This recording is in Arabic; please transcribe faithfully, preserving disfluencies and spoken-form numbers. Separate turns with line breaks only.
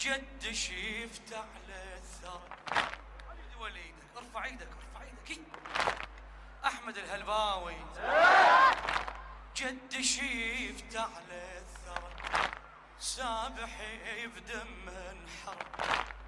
جد شيفت على الثرى. ولي ايدك، ارفع ايدك ارفع ايدك. احمد الهلباوي جد شيفت على الثرى، سابح بدم انحرى.